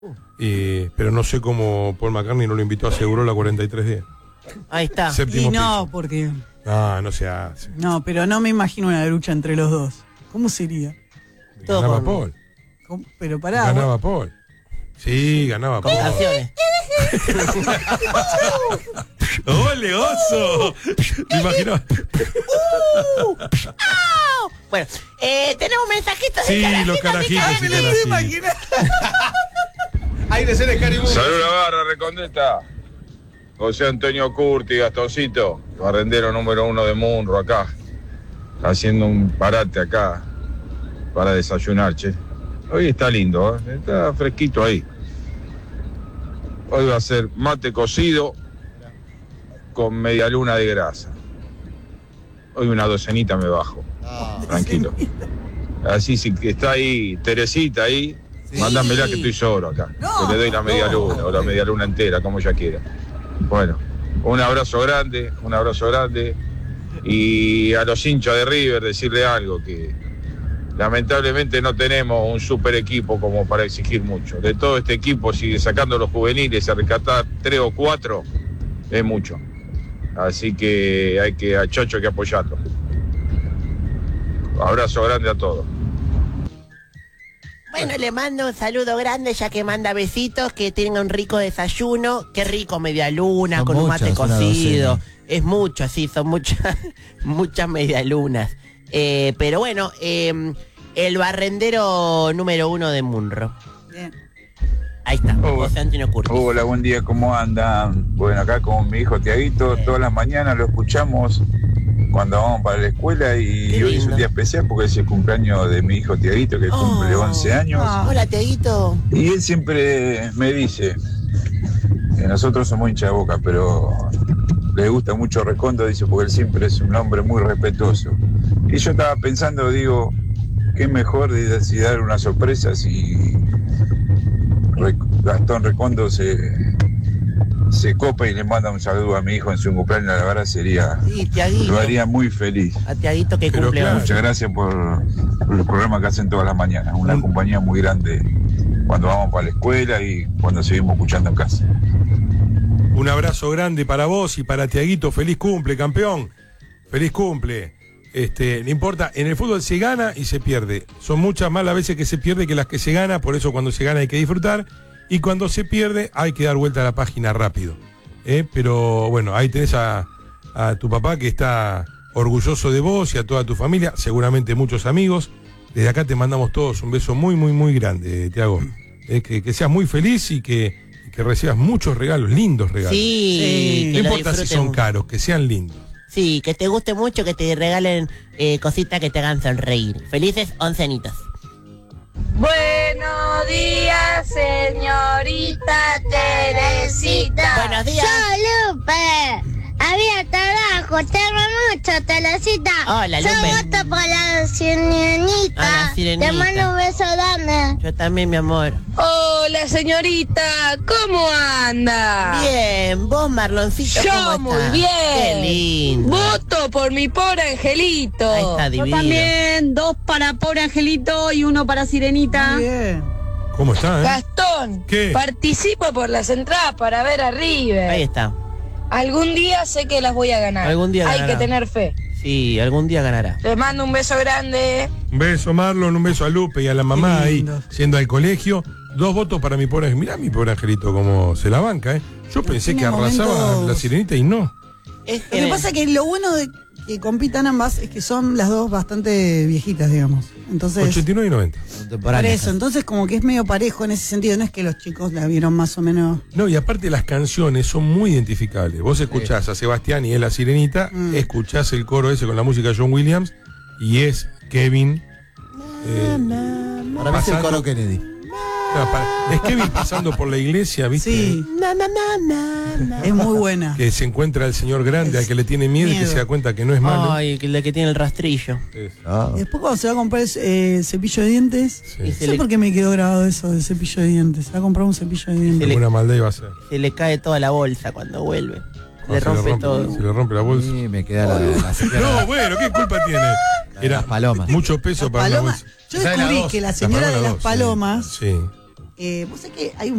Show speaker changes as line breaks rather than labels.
Pero no sé cómo Paul McCartney no lo invitó a Seguro la 43 días.
Ahí está.
Séptimo
Y no,
piso.
porque...
No se hace.
No, pero no me imagino una lucha entre los dos. ¿Cómo sería?
Todo
Ganaba
con-
Paul.
Pero pará.
Ganaba Paul. Sí, ganaba
Con
Paul.
canciones.
¡Ole, oso! Me imagino.
Bueno, tenemos mensajitos
Sí,
de
los carajitos y carajitos.
Hay que ser el Cari Boom.
Salud la barra, Recondeta. José Antonio Curti, Gastoncito, barrendero número 1 de Munro acá. Haciendo un parate acá para desayunar, che. Hoy está lindo, ¿eh? Está fresquito ahí. Hoy va a ser mate cocido con media luna de grasa. Hoy una docenita me bajo. Tranquilo. Así si está ahí Teresita ahí, mándamela que estoy solo acá. Que le doy la media luna o la media luna entera, como ella quiera. Bueno, un abrazo grande. Y a los hinchas de River decirle algo, que lamentablemente no tenemos un super equipo como para exigir mucho. De todo este equipo, si sacando los juveniles a rescatar 3 o 4, es mucho. Así que hay que a Chocho hay que apoyarlo. Abrazo grande a todos.
Bueno, le mando un saludo grande, ya que manda besitos, que tenga un rico desayuno. Qué rico, media luna,
Son
con un
muchas,
mate
una
cocido.
docena.
Es mucho, sí, son muchas, muchas medialunas. Pero bueno, el barrendero número 1 de Munro.
Bien.
Ahí está,
Hola.
José Antonio Curtis.
Hola, buen día, ¿cómo andan? Bueno, acá con mi hijo Tiaguito, todas las mañanas lo escuchamos cuando vamos para la escuela y
Qué
hoy es
lindo.
un día especial porque es el cumpleaños de mi hijo Tiaguito que cumple 11 años.
Hola, Teguito.
Y él siempre me dice que nosotros somos hincha de Boca, pero le gusta mucho Recondo, dice, porque él siempre es un hombre muy respetuoso. Y yo estaba pensando, digo, qué mejor de si dar una sorpresa si Gastón Recondo se copa y le manda un saludo a mi hijo en su cumpleaños. La verdad sería,
Sí, Tiaguito.
lo haría muy feliz.
A Tiaguito que
Pero
cumple
claro.
11.
Muchas gracias por el programa que hacen todas las mañanas. Una compañía muy grande cuando vamos para la escuela y cuando seguimos escuchando en casa.
Un abrazo grande para vos y para Tiaguito. Feliz cumple, campeón. Feliz cumple. No importa, en el fútbol se gana y se pierde. Son muchas más las veces que se pierde que las que se gana, por eso cuando se gana hay que disfrutar. Y cuando se pierde hay que dar vuelta a la página rápido. Pero bueno, ahí tenés a tu papá que está orgulloso de vos y a toda tu familia, seguramente muchos amigos. Desde acá te mandamos todos un beso muy, muy, muy grande, Tiago. Que seas muy feliz y que recibas muchos regalos, lindos regalos.
Sí,
No
que lo
importa si
disfruten
son
mucho.
caros, que sean lindos.
Sí, que te guste mucho, que te regalen cositas que te hagan sonreír. Felices 11 añitos.
Buenos días, señorita Teresita.
Buenos días.
Yo, Lupe. Había trabajo, te amo mucho, Teresita.
Hola,
Yo
Lupe.
voto por la sirenita.
A la sirenita.
Te mando un beso grande.
Yo también, mi amor.
Hola, señorita, ¿cómo anda?
Bien, vos, Marloncito,
Yo
¿cómo estás?
muy bien.
Qué lindo.
Voto por mi pobre angelito.
Ahí está,
Yo
divino.
también, 2 para pobre angelito y 1 para sirenita.
Muy bien.
¿Cómo está,
Gastón,
¿Qué?
participo por las entradas para ver a River.
Ahí está.
Algún día sé que las voy a ganar.
Algún día
Hay
ganará.
que tener fe.
Sí, algún día ganará.
Les mando un beso grande.
Un beso, Marlon, un beso a Lupe y a la mamá
Qué
ahí,
lindo.
yendo al colegio. 2 votos para mi pobre angelito. Mirá mi pobre angelito como se la banca, Yo pensé
tiene
que arrasaba
momentos-
la sirenita y no.
Es
Lo que
que
pasa es que lo bueno de que compitan ambas es que son las dos bastante viejitas, digamos. Entonces,
89 y 90.
por eso, entonces como que es medio parejo en ese sentido. No es que los chicos la vieron más o menos.
No, y aparte las canciones son muy identificables. Vos escuchás a Sebastián y es la sirenita, escuchás el coro ese con la música de John Williams y es Kevin.
Para mí es el
pasando-
coro Kennedy.
Es Kevin pasando por la iglesia, ¿viste?
Sí, es muy buena.
Que se encuentra el señor grande al que le tiene miedo y que
Miedo.
se da cuenta que no es malo.
Ay, el que tiene el rastrillo.
Ah.
Y después cuando se va a comprar cepillo de dientes,
Sí.
Y
no
se
sé
le,
por qué me quedó grabado eso de cepillo de dientes. Se va a comprar un cepillo de dientes.
Una maldad iba a ser.
se le cae toda la bolsa cuando vuelve.
No,
Le rompe todo.
Se le rompe la bolsa.
Sí, me queda la
No, bueno, ¿qué culpa tiene? Era
las palomas.
mucho peso
Las
para la
palomas.
bolsa.
Yo
Esa es la
descubrí
dos.
que la señora
paloma
de las
dos, sí.
palomas
Sí.
Vos sabés que hay un